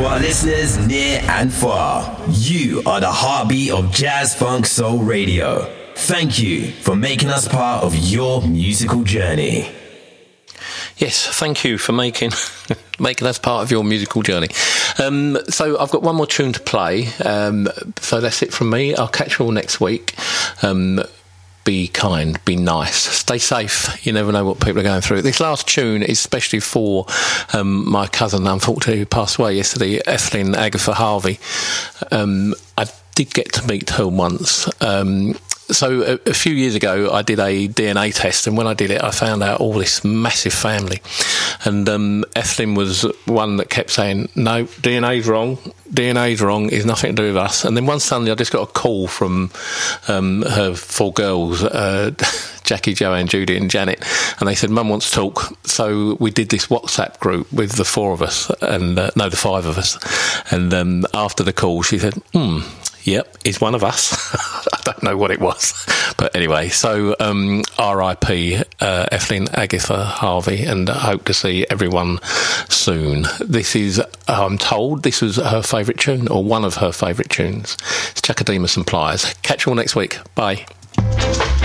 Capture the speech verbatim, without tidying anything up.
To our listeners near and far, you are the heartbeat of Jazz Funk Soul Radio. Thank you for making us part of your musical journey. Yes, thank you for making making us part of your musical journey. Um, so I've got one more tune to play. Um, so that's it from me. I'll catch you all next week. Um, be kind, be nice, stay safe. You never know what people are going through. This last tune is especially for um, my cousin, unfortunately, who passed away yesterday, Ethelyn Agatha Harvey. Um, I did get to meet her once. Um, So a, a few years ago, I did a D N A test, and when I did it, I found out all this massive family. And um, Ethelyn was one that kept saying, no, D N A's wrong, D N A's wrong, it's nothing to do with us. And then one Sunday, I just got a call from um, her four girls, uh, Jackie, Joanne, Judy and Janet, and they said, Mum wants to talk. So we did this WhatsApp group with the four of us, and uh, no, the five of us. And um, after the call, she said, hmm, yep, he's one of us. I don't know what it was. But anyway, so um, R I P uh, Ethelyn Agatha Harvey, and I hope to see everyone soon. This is, I'm told, this was her favourite tune, or one of her favourite tunes. It's Chakademus and Pliers. Catch you all next week. Bye.